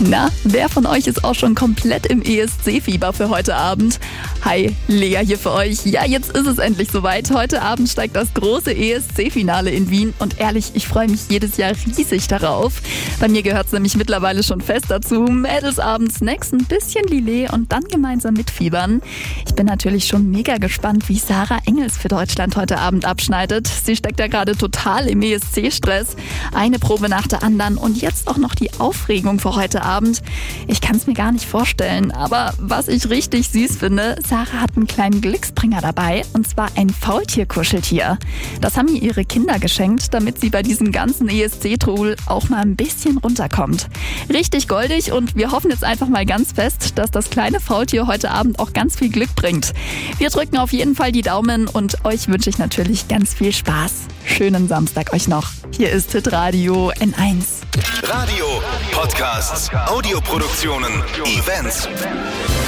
Na, wer von euch ist auch schon komplett im ESC-Fieber für heute Abend? Hi, Lea hier für euch. Ja, jetzt ist es endlich soweit. Heute Abend steigt das große ESC-Finale in Wien und ehrlich, ich freue mich jedes Jahr riesig darauf. Bei mir gehört es nämlich mittlerweile schon fest dazu. Mädelsabend, Snacks, ein bisschen Lillet und dann gemeinsam mitfiebern. Ich bin natürlich schon mega gespannt, wie Sarah Engels für Deutschland heute Abend abschneidet. Sie steckt ja gerade total im ESC-Stress. Eine Probe nach der anderen und jetzt auch noch die Aufregung für heute Abend. Ich kann es mir gar nicht vorstellen, aber was ich richtig süß finde, Sarah hat einen kleinen Glücksbringer dabei und zwar ein Faultier-Kuscheltier. Das haben ihr ihre Kinder geschenkt, damit sie bei diesem ganzen ESC-Trubel auch mal ein bisschen runterkommt. Richtig goldig und wir hoffen jetzt einfach mal ganz fest, dass das kleine Faultier heute Abend auch ganz viel Glück bringt. Wir drücken auf jeden Fall die Daumen und euch wünsche ich natürlich ganz viel Spaß. Schönen Samstag euch noch. Hier ist Hitradio N1. Radio, Podcasts, Audioproduktionen, Events.